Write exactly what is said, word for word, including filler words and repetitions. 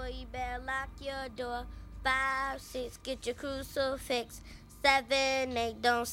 four, you better lock your door. Five, six, get your crucifix. Seven, eight, don't